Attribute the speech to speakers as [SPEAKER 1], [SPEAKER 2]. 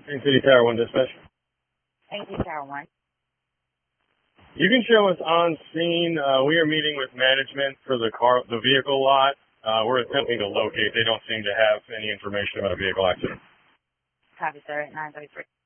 [SPEAKER 1] Green City Tower 1 dispatch.
[SPEAKER 2] Thank you, Tower 1.
[SPEAKER 1] You can show us on scene. We are meeting with management for the vehicle lot. We're attempting to locate. They don't seem to have any information about a vehicle accident.
[SPEAKER 2] Copy, sir, at 933.